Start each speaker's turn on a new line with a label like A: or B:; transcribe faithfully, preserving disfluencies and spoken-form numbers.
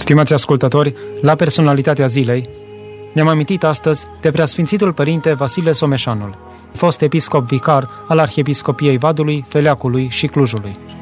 A: Stimați ascultători, la Personalitatea Zilei ne-am amintit astăzi de Preasfințitul Părinte Vasile Someșanul, fost episcop vicar al Arhiepiscopiei Vadului, Feleacului și Clujului.